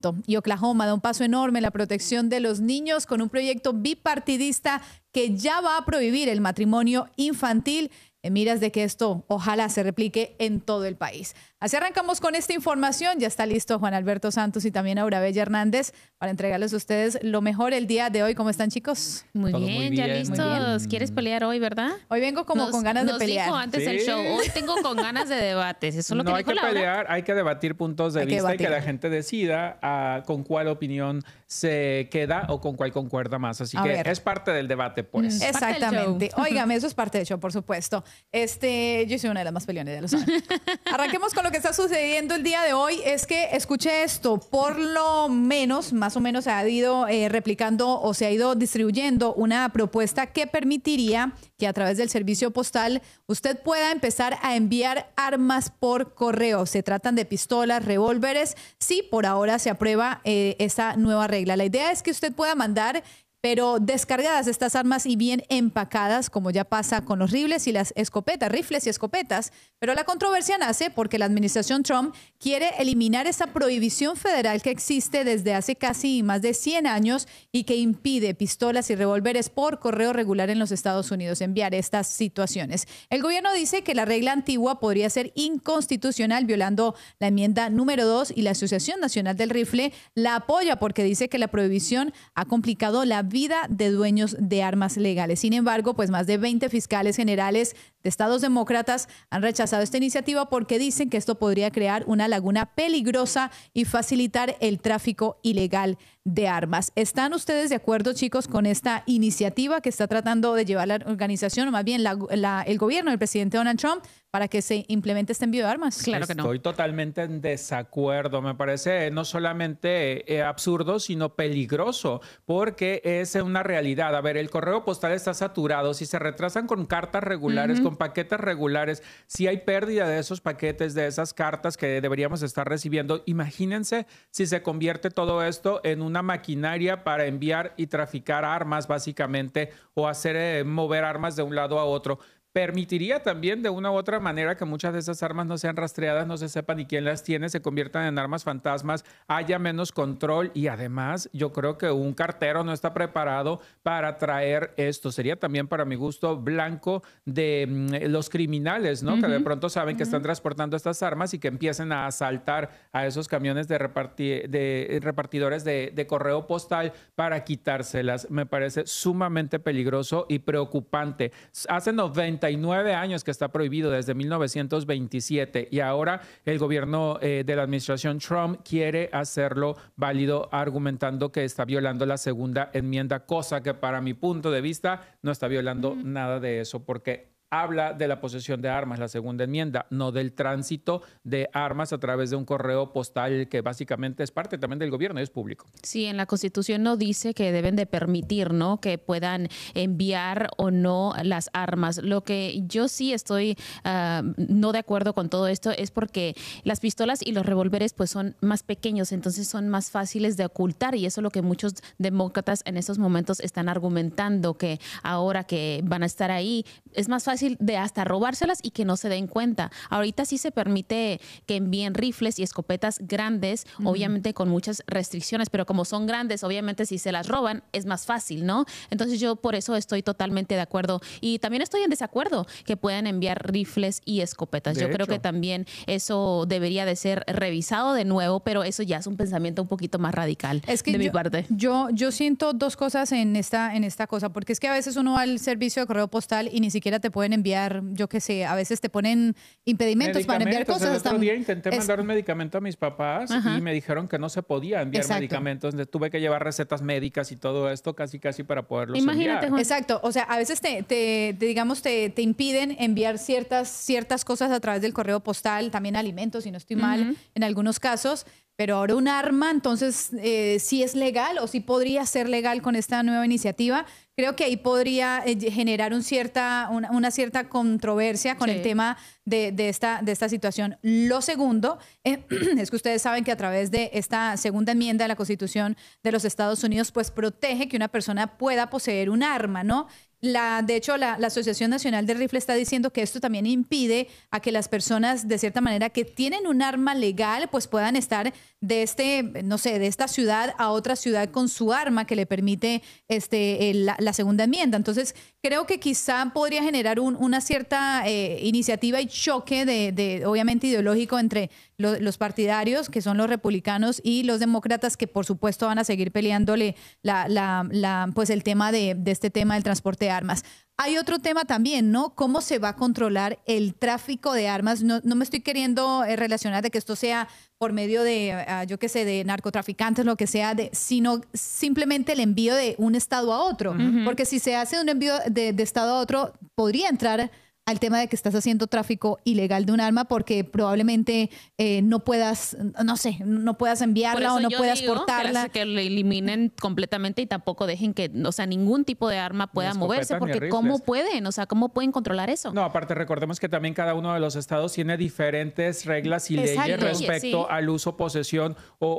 Y Oklahoma da un paso enorme en la protección de los niños con un proyecto bipartidista que ya va a prohibir el matrimonio infantil en miras de que esto ojalá se replique en todo el país. Así arrancamos con esta información. Ya está listo Juan Alberto Santos y también Aura Bella Hernández para entregarles a ustedes lo mejor el día de hoy. ¿Cómo están, chicos? Muy bien, ya listos. ¿Quieres pelear hoy, verdad? Hoy vengo con ganas de pelear. Nos dijo antes el show, hoy tengo con ganas de debates. Eso es lo que no dijo hay que pelear, hay que debatir puntos de vista y que la gente decida con cuál opinión se queda o con cuál concuerda más. Así que es parte del debate, pues. Exactamente. Óigame, eso es parte del show, por supuesto. Yo soy una de las más peleones, ya lo saben. Arranquemos con lo que está sucediendo el día de hoy. Es que, escuche esto, por lo menos, más o menos se ha ido replicando o se ha ido distribuyendo una propuesta que permitiría que a través del servicio postal usted pueda empezar a enviar armas por correo. Se tratan de pistolas, revólveres. Sí, por ahora se aprueba esa nueva regla. La idea es que usted pueda mandar, pero descargadas estas armas y bien empacadas, como ya pasa con los rifles y las escopetas, rifles y escopetas. Pero la controversia nace porque la administración Trump quiere eliminar esa prohibición federal que existe desde hace casi más de 100 años y que impide pistolas y revólveres por correo regular en los Estados Unidos enviar estas situaciones. El gobierno dice que la regla antigua podría ser inconstitucional, violando la enmienda número 2, y la Asociación Nacional del Rifle la apoya porque dice que la prohibición ha complicado la vida de dueños de armas legales. Sin embargo, pues más de 20 fiscales generales de estados demócratas han rechazado esta iniciativa porque dicen que esto podría crear una laguna peligrosa y facilitar el tráfico ilegal de armas. ¿Están ustedes de acuerdo, chicos, con esta iniciativa que está tratando de llevar la organización, o más bien el gobierno del presidente Donald Trump, para que se implemente este envío de armas? Claro que no. Estoy totalmente en desacuerdo. Me parece no solamente absurdo, sino peligroso, porque es una realidad. A ver, el correo postal está saturado. Si se retrasan con cartas regulares, con paquetes regulares, si hay pérdida de esos paquetes, de esas cartas que deberíamos estar recibiendo, imagínense si se convierte todo esto en una maquinaria para enviar y traficar armas, básicamente, o hacer mover armas de un lado a otro. Permitiría también de una u otra manera que muchas de esas armas no sean rastreadas, no se sepa ni quién las tiene, se conviertan en armas fantasmas, haya menos control, y además yo creo que un cartero no está preparado para traer esto. Sería también, para mi gusto, blanco de los criminales, ¿no? Que de pronto saben que están transportando estas armas y que empiecen a asaltar a esos camiones de repartidores de correo postal para quitárselas. Me parece sumamente peligroso y preocupante. Hace 99 años que está prohibido, desde 1927, y ahora el gobierno de la administración Trump quiere hacerlo válido, argumentando que está violando la segunda enmienda, cosa que para mi punto de vista no está violando nada de eso, porque habla de la posesión de armas, la segunda enmienda, no del tránsito de armas a través de un correo postal que básicamente es parte también del gobierno y es público. Sí, en la Constitución no dice que deben de permitir, ¿no?, que puedan enviar o no las armas. Lo que yo sí estoy no de acuerdo con todo esto es porque las pistolas y los revólveres pues son más pequeños, entonces son más fáciles de ocultar, y eso es lo que muchos demócratas en estos momentos están argumentando, que ahora que van a estar ahí es más fácil de hasta robárselas y que no se den cuenta. Ahorita sí se permite que envíen rifles y escopetas grandes, obviamente con muchas restricciones, pero como son grandes, obviamente si se las roban es más fácil, ¿no? Entonces yo por eso estoy totalmente de acuerdo, y también estoy en desacuerdo que puedan enviar rifles y escopetas. Yo creo que también eso debería de ser revisado de nuevo, pero eso ya es un pensamiento un poquito más radical de mi parte. Yo siento dos cosas en esta cosa, porque es que a veces uno va al servicio de correo postal y ni siquiera te pueden enviar, yo qué sé, a veces te ponen impedimentos para enviar cosas. El otro día intenté mandar un medicamento a mis papás y me dijeron que no se podía enviar medicamentos. Tuve que llevar recetas médicas y todo esto casi para poderlos enviar. Juan. Exacto. O sea, a veces te impiden enviar ciertas cosas a través del correo postal, también alimentos, si no estoy mal, en algunos casos. Pero ahora un arma, entonces, ¿sí es legal o sí podría ser legal con esta nueva iniciativa? Creo que ahí podría generar una cierta controversia con el tema de esta situación. Lo segundo es que ustedes saben que a través de esta segunda enmienda de la Constitución de los Estados Unidos, pues protege que una persona pueda poseer un arma, ¿no? De hecho, la Asociación Nacional de Rifle está diciendo que esto también impide a que las personas, de cierta manera, que tienen un arma legal, pues puedan estar no sé, de esta ciudad a otra ciudad con su arma que le permite la segunda enmienda. Entonces, creo que quizá podría generar una cierta iniciativa y choque obviamente, ideológico entre los partidarios, que son los republicanos, y los demócratas, que por supuesto van a seguir peleándole pues el tema de este tema del transporte de armas. Hay otro tema también, ¿no? ¿Cómo se va a controlar el tráfico de armas? No me estoy queriendo relacionar de que esto sea por medio de, yo qué sé, de narcotraficantes, lo que sea, sino simplemente el envío de un estado a otro. Porque si se hace un envío de estado a otro, podría entrar al tema de que estás haciendo tráfico ilegal de un arma porque probablemente no puedas, no sé, no puedas enviarla o no puedas portarla. Que lo eliminen completamente y tampoco dejen que, o sea, ningún tipo de arma pueda moverse, porque ¿cómo pueden? O sea, ¿cómo pueden controlar eso? No, aparte recordemos que también cada uno de los estados tiene diferentes reglas y leyes respecto al uso, posesión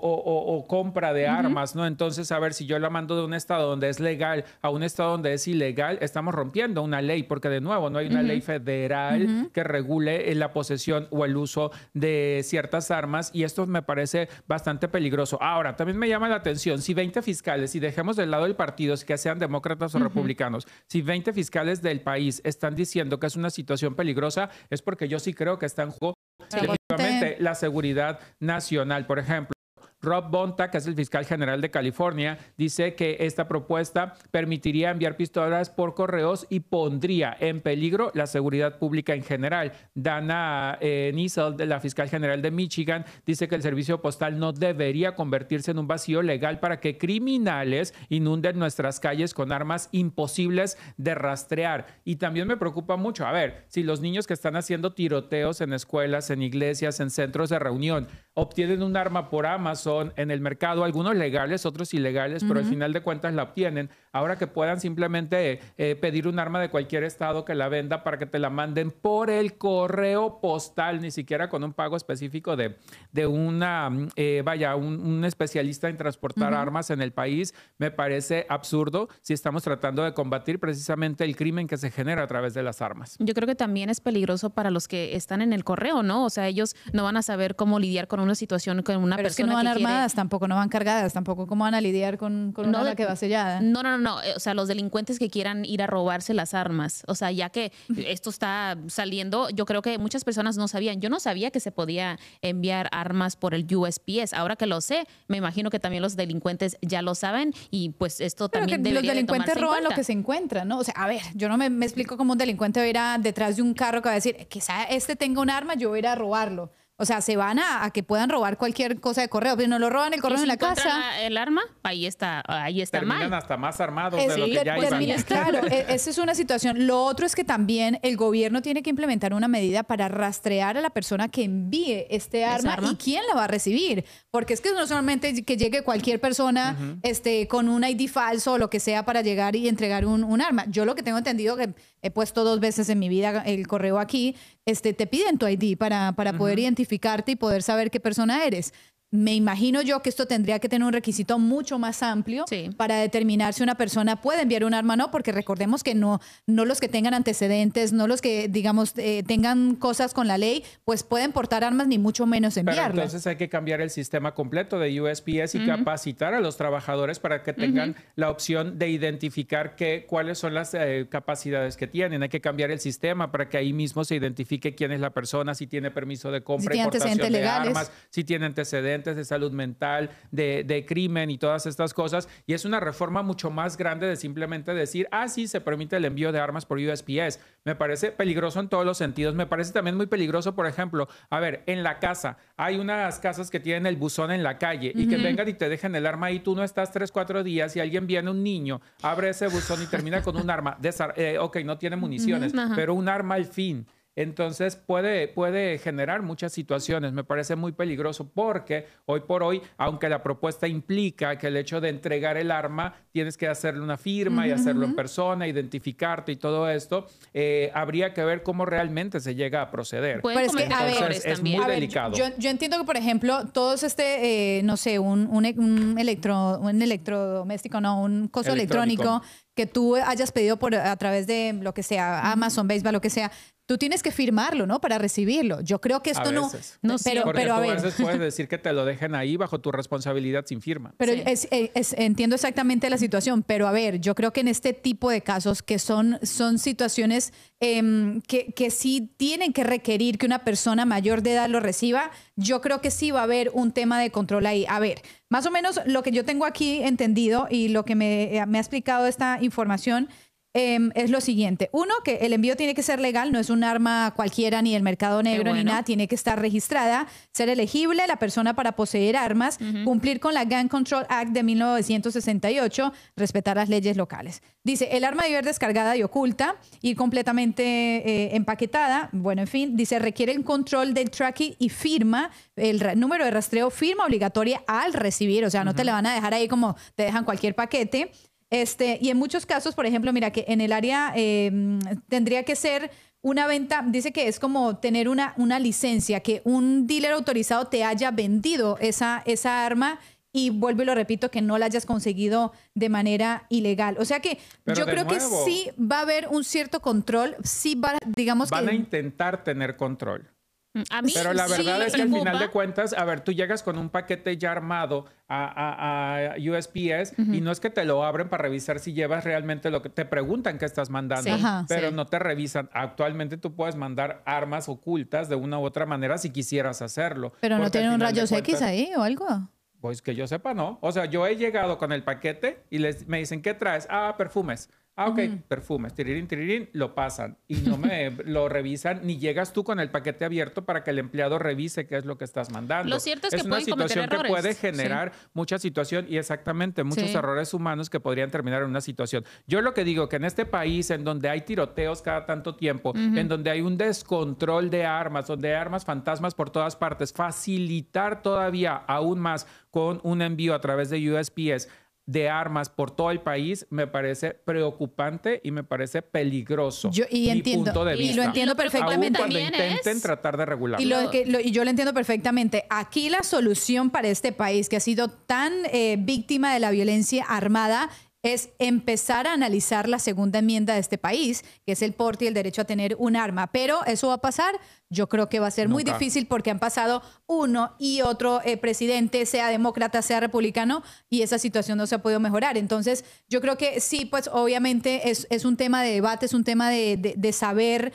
o compra de armas, ¿no? Entonces, a ver, si yo la mando de un estado donde es legal a un estado donde es ilegal, estamos rompiendo una ley, porque de nuevo no hay una ley federal que regule la posesión o el uso de ciertas armas, y esto me parece bastante peligroso. Ahora, también me llama la atención, si 20 fiscales, y dejemos de lado el partido, que sean demócratas o republicanos, si 20 fiscales del país están diciendo que es una situación peligrosa, es porque yo sí creo que está en juego definitivamente la seguridad nacional. Por ejemplo, Rob Bonta, que es el fiscal general de California, dice que esta propuesta permitiría enviar pistolas por correos y pondría en peligro la seguridad pública en general. Dana Nissel, de la fiscal general de Michigan, dice que el servicio postal no debería convertirse en un vacío legal para que criminales inunden nuestras calles con armas imposibles de rastrear. Y también me preocupa mucho, a ver, si los niños que están haciendo tiroteos en escuelas, en iglesias, en centros de reunión, obtienen un arma por Amazon, en el mercado, algunos legales, otros ilegales, pero al final de cuentas la obtienen. Ahora que puedan simplemente pedir un arma de cualquier estado que la venda para que te la manden por el correo postal, ni siquiera con un pago específico de un especialista en transportar armas en el país, me parece absurdo si estamos tratando de combatir precisamente el crimen que se genera a través de las armas. Yo creo que también es peligroso para los que están en el correo, ¿no? O sea, ellos no van a saber cómo lidiar con una situación con una persona que quiere... armadas, tampoco no van cargadas, tampoco cómo van a lidiar con una arma que va sellada. No. O sea, los delincuentes que quieran ir a robarse las armas. O sea, ya que esto está saliendo, yo creo que muchas personas no sabían. Yo no sabía que se podía enviar armas por el USPS. Ahora que lo sé, me imagino que también los delincuentes ya lo saben y pues esto también debería de tomarse en cuenta. Los delincuentes roban lo que se encuentran, ¿no? O sea, a ver, yo no me explico cómo un delincuente va a ir detrás de un carro que va a decir, quizá tenga un arma, yo voy a ir a robarlo. O sea, se van a que puedan robar cualquier cosa de correo, pero no lo roban el correo en la casa. El arma, ahí está terminan mal. hasta más armados de lo que ya iban. Claro, esa es una situación. Lo otro es que también el gobierno tiene que implementar una medida para rastrear a la persona que envíe este arma y quién la va a recibir. Porque es que no solamente que llegue cualquier persona con un ID falso o lo que sea para llegar y entregar un arma. Yo lo que tengo entendido, que he puesto 2 veces en mi vida el correo aquí, te piden tu ID para poder identificarte y poder saber qué persona eres. Me imagino yo que esto tendría que tener un requisito mucho más amplio para determinar si una persona puede enviar un arma o no, porque recordemos que no los que tengan antecedentes, no los que, digamos, tengan cosas con la ley, pues pueden portar armas ni mucho menos enviarlas. Pero entonces hay que cambiar el sistema completo de USPS y capacitar a los trabajadores para que tengan la opción de identificar cuáles son las capacidades que tienen. Hay que cambiar el sistema para que ahí mismo se identifique quién es la persona, si tiene permiso de compra y portación de armas, si tiene antecedentes de salud mental, de crimen y todas estas cosas. Y es una reforma mucho más grande de simplemente decir, sí, se permite el envío de armas por USPS. Me parece peligroso en todos los sentidos. Me parece también muy peligroso, por ejemplo, a ver, en la casa, hay unas casas que tienen el buzón en la calle y que vengan y te dejen el arma ahí, tú no estás 3, 4 días y alguien viene, un niño, abre ese buzón y termina con un arma. Ok, no tiene municiones, pero un arma al fin. Entonces puede generar muchas situaciones. Me parece muy peligroso porque hoy por hoy, aunque la propuesta implica que el hecho de entregar el arma tienes que hacerle una firma y hacerlo en persona, identificarte y todo esto, habría que ver cómo realmente se llega a proceder. Pueden Pero es que, cometer a ver, errores es también. muy A ver, delicado. yo entiendo que, por ejemplo, todos no sé, un electrodoméstico, no, un coso electrónico que tú hayas pedido a través de lo que sea, Amazon, Baseball, lo que sea, tú tienes que firmarlo, ¿no? Para recibirlo. Yo creo que esto no pero, porque pero a tú ver. a veces puedes decir que te lo dejen ahí bajo tu responsabilidad sin firma. Pero Sí. entiendo exactamente la situación, pero a ver, yo creo que en este tipo de casos que son situaciones que sí tienen que requerir que una persona mayor de edad lo reciba, yo creo que sí va a haber un tema de control ahí. A ver, más o menos lo que yo tengo aquí entendido y lo que me ha explicado esta información es lo siguiente. Uno, que el envío tiene que ser legal, no es un arma cualquiera ni del mercado negro ni nada, tiene que estar registrada, ser elegible la persona para poseer armas, cumplir con la Gun Control Act de 1968, respetar las leyes locales. Dice, el arma debe ser descargada y oculta y completamente empaquetada. Bueno, en fin, dice, requiere el control del tracking y firma, el número de rastreo, firma obligatoria al recibir, o sea, no te la van a dejar ahí como te dejan cualquier paquete. Y en muchos casos, por ejemplo, mira que en el área tendría que ser una venta, dice que es como tener una licencia, que un dealer autorizado te haya vendido esa arma y vuelvo y lo repito, que no la hayas conseguido de manera ilegal. O sea que Pero yo de creo que nuevo, sí va a haber un cierto control, sí va, digamos van a que... intentar tener control. A mí Pero la sí verdad me es que al final preocupa. de cuentas, a ver, tú llegas con un paquete ya armado a USPS y no es que te lo abren para revisar si llevas realmente lo que te preguntan que estás mandando, Sí, pero sí. no te revisan. Actualmente tú puedes mandar armas ocultas de una u otra manera si quisieras hacerlo. Pero no porque al tienen un final de rayos X cuentas, ahí o algo. pues que yo sepa, no. O sea, yo he llegado con el paquete y me dicen, ¿qué traes? Ah, perfumes. Ah, ok, perfumes, tirirín, lo pasan y no me lo revisan, ni llegas tú con el paquete abierto para que el empleado revise qué es lo que estás mandando. Lo cierto es que una pueden cometer situación que errores. puede generar mucha situación y exactamente muchos Sí. errores humanos que podrían terminar en una situación. Yo lo que digo que en este país, en donde hay tiroteos cada tanto tiempo, en donde hay un descontrol de armas, donde hay armas fantasmas por todas partes, facilitar todavía aún más con un envío a través de USPS de armas por todo el país me parece preocupante y me parece peligroso. Y mi entiendo, punto de y vista. lo entiendo Y lo preocupante perfectamente. Aún cuando también intenten es- tratar de regularlo. Y yo lo entiendo perfectamente. Aquí la solución para este país que ha sido tan víctima de la violencia armada es empezar a analizar la segunda enmienda de este país, que es el porte y el derecho a tener un arma. Pero eso va a pasar. Yo creo que va a ser muy Nunca. difícil porque han pasado uno y otro presidente, sea demócrata, sea republicano, y esa situación no se ha podido mejorar. Entonces, yo creo que sí, pues obviamente es un tema de debate, es un tema de saber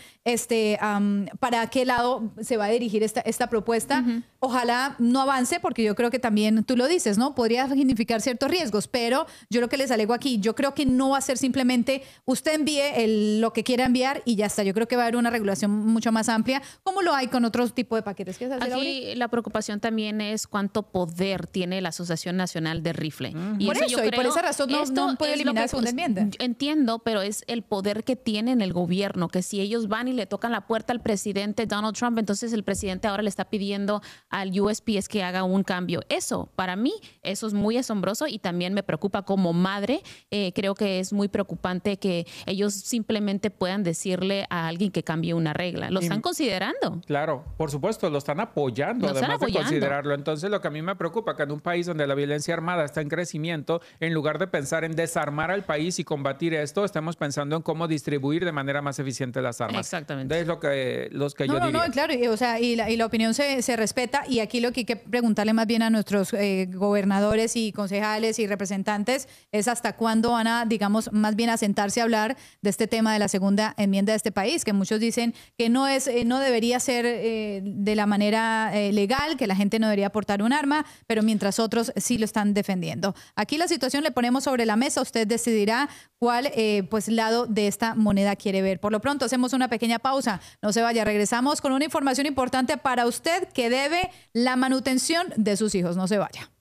para qué lado se va a dirigir esta propuesta. Ojalá no avance, porque yo creo que también, tú lo dices, ¿no? Podría significar ciertos riesgos, pero yo lo que les alego aquí, yo creo que no va a ser simplemente usted envíe lo que quiera enviar y ya está. Yo creo que va a haber una regulación mucho más amplia, como lo hay con otros tipos de paquetes. ¿Quieres hacer, Auri? Aquí la preocupación también es cuánto poder tiene la Asociación Nacional de Rifle. Por eso, yo y por creo, esa razón no esto puede es lo eliminar la que, segunda enmienda. yo entiendo, pero es el poder que tiene en el gobierno, que si ellos van y le tocan la puerta al presidente Donald Trump, entonces el presidente ahora le está pidiendo al USPS que haga un cambio. Eso, para mí, eso es muy asombroso y también me preocupa como madre. Creo que es muy preocupante que ellos simplemente puedan decirle a alguien que cambie una regla. Lo están considerando. Claro, por supuesto, lo están apoyando, Lo están además de apoyando. considerarlo. Entonces, lo que a mí me preocupa, que en un país donde la violencia armada está en crecimiento, en lugar de pensar en desarmar al país y combatir esto, estamos pensando en cómo distribuir de manera más eficiente las armas. Exactamente. Es lo que yo No, diría. claro, o sea, y la opinión se respeta, y aquí lo que hay que preguntarle más bien a nuestros gobernadores y concejales y representantes es hasta cuándo van a, digamos, más bien a sentarse a hablar de este tema de la segunda enmienda de este país, que muchos dicen que no debería ser de la manera legal, que la gente no debería portar un arma, pero mientras otros sí lo están defendiendo. Aquí la situación le ponemos sobre la mesa, usted decidirá cuál lado de esta moneda quiere ver. Por lo pronto hacemos una pequeña pausa, no se vaya, regresamos con una información importante para usted que debe la manutención de sus hijos, no se vaya.